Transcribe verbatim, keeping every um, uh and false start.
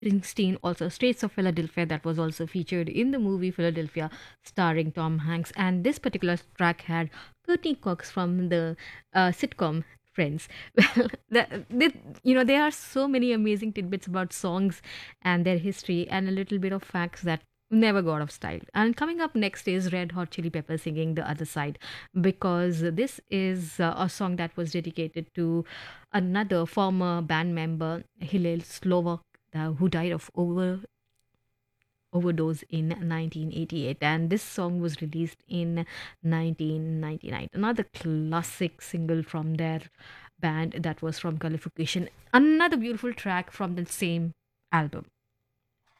Springsteen, also Streets of Philadelphia, that was also featured in the movie Philadelphia, starring Tom Hanks. And this particular track had Courtney Cox from the uh, sitcom Friends. Well, the, the, you know, there are so many amazing tidbits about songs and their history, and a little bit of facts that never got of style. And coming up next is Red Hot Chili Peppers singing The Other Side, because this is uh, a song that was dedicated to another former band member, Hillel Slovak, uh, who died of over overdose in nineteen eighty-eight, and this song was released in nineteen ninety-nine. Another classic single from their band, that was from Californication. Another beautiful track from the same album.